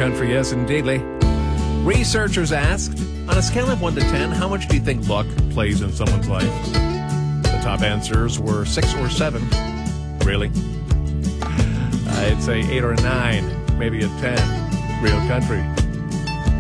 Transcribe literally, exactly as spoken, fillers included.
country, yes, indeedly. Researchers asked, on a scale of one to ten, how much do you think luck plays in someone's life? The top answers were six or seven. Really? I'd say eight or nine, maybe a ten. Real country.